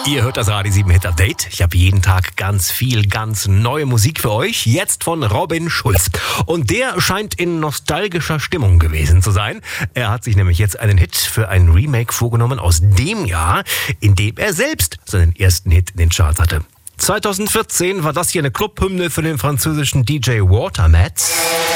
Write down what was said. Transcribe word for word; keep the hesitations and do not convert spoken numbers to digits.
Ihr hört das Radio sieben Hit Update. Ich habe jeden Tag ganz viel, ganz neue Musik für euch. Jetzt von Robin Schulz. Und der scheint in nostalgischer Stimmung gewesen zu sein. Er hat sich nämlich jetzt einen Hit für ein Remake vorgenommen aus dem Jahr, in dem er selbst seinen ersten Hit in den Charts hatte. zweitausendvierzehn war das hier eine Clubhymne für den französischen D J Watermat.